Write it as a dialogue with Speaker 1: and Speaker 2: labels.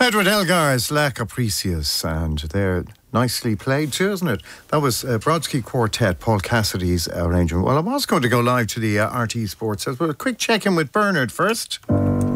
Speaker 1: Edward Elgar's La Capricious, and they're nicely played too, isn't it? That was Brodsky Quartet, Paul Cassidy's arrangement. Well, I was going to go live to the RT Sports, but a quick check-in with Bernard first.